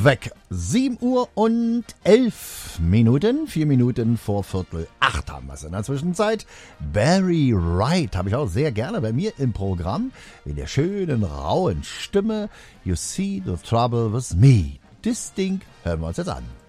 weg. 7 Uhr und 11 Minuten, 4 Minuten vor 7:45 haben wir es in der Zwischenzeit. Barry Wright habe ich auch sehr gerne bei mir im Programm, in der schönen, rauen Stimme. You see the trouble with me. Das Ding hören wir uns jetzt an.